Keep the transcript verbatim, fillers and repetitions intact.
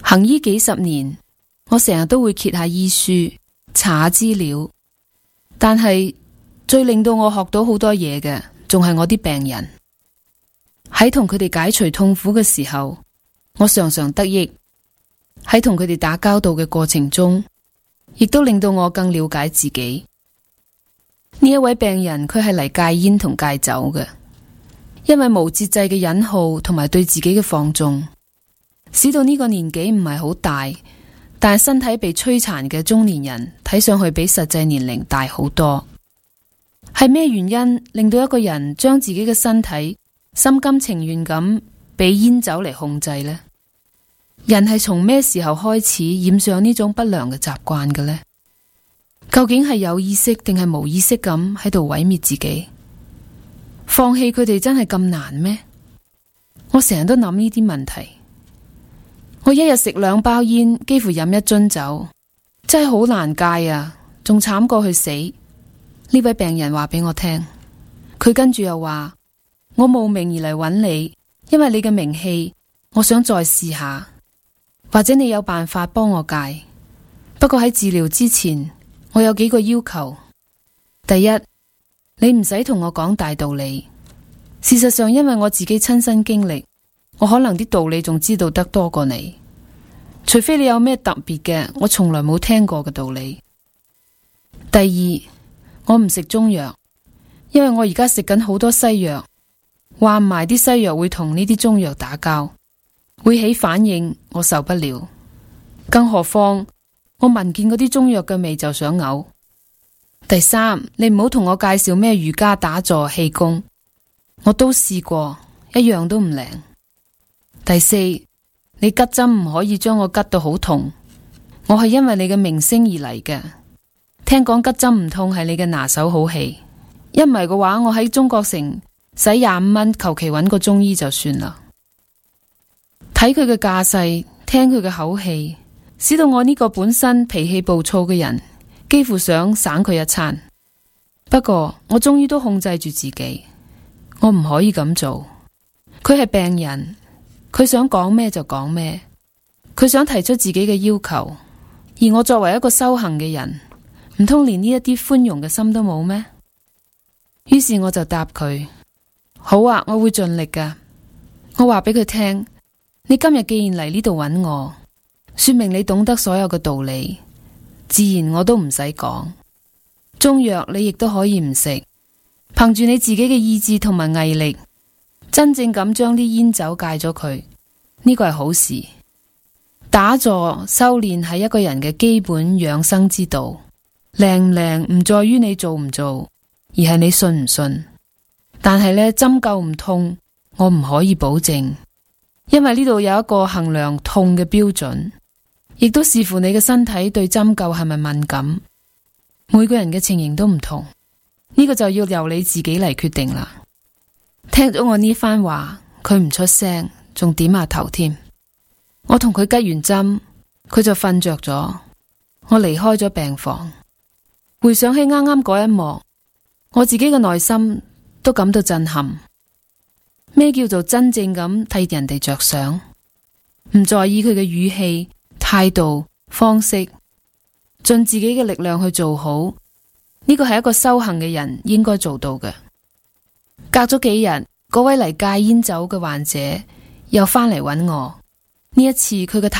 行醫幾十年，我成日都會揭下醫書，查下資料，但係最令到我學到好多嘢嘅，仲係我啲病人。喺同佢哋解除痛苦嘅時候，我常常得益；喺同佢哋打交道嘅過程中，亦都令到我更了解自己。呢一位病人佢係嚟戒煙同戒酒嘅，因為無節制嘅忍耗同埋對自己嘅放縱，使到呢個年紀唔係好大，但係身體被摧殘嘅中年人睇上去比實際年齡大好多。係咩原因令到一個人將自己嘅身體心甘情願咁俾煙酒嚟控制呢？人係從咩時候開始染上呢種不良嘅習慣嘅呢？究竟係有意識定係無意識咁喺度毀滅自己？放棄佢哋真係咁難咩？我成日都諗呢啲問題。我一日食兩包煙，幾乎飲一樽酒，真係好難戒啊！仲慘過去死。呢位病人話俾我聽，佢跟住又話：我慕名而嚟揾你，因為你嘅名氣，我想再試下，或者你有辦法幫我戒。不過喺治療之前，我有幾個要求。第一，你唔使同我講大道理。事實上，因為我自己親身經歷，我可能啲道理仲知道得多過你，除非你有咩特別嘅，我從來冇聽過嘅道理。第二，我唔食中藥，因為我而家食緊好多西藥，話唔埋啲西藥會同呢啲中藥打交，會起反應，我受不了。更何況我聞見嗰啲中藥嘅味就想嘔。第三，你唔好同我介紹咩瑜伽、打坐、氣功，我都試過，一樣都唔靈。第四，你拮針唔可以將我拮到好痛，我係因為你嘅名聲而嚟嘅。聽講拮針唔痛係你嘅拿手好戲，一唔係嘅話，我喺中國城使廿五蚊，求其揾個中醫就算啦。睇佢嘅架勢，聽佢嘅口氣，使到我呢個本身脾氣暴躁嘅人，幾乎想省佢一餐。不過我終於都控制住自己，我唔可以咁做。佢係病人，佢想講咩就講咩，佢想提出自己嘅要求，而我作為一個修行嘅人，唔通連呢一啲寬容嘅心都冇咩？於是我就答佢：好啊，我會盡力噶。我話俾佢聽，你今日既然嚟呢度揾我，說明你懂得所有嘅道理，自然我都唔使講。中藥你亦都可以唔食，憑住你自己嘅意志同埋毅力，真正咁將啲煙酒戒咗佢，呢個係好事。打坐修煉係一個人嘅基本養生之道。靈唔靈唔在於你做唔做，而係你信唔信。但係呢，針灸唔痛，我唔可以保證，因為呢度有一個衡量痛嘅標準，亦都視乎你嘅身體對針灸係咪敏感。每個人嘅情形都唔同，呢個就要由你自己嚟決定啦。聽咗我呢番話，佢唔出聲，仲點下頭添。我同佢吉完針，佢就瞓着咗。我離開咗病房。回想起啱啱嗰一幕，我自己嘅內心都感到震撼。咩叫做真正咁替人哋着想？唔在意佢嘅語氣、態度、方式，盡自己嘅力量去做好，呢個係一個修行嘅人應該做到嘅。隔咗幾日，嗰位嚟戒煙酒嘅患者又返嚟揾我，呢一次佢嘅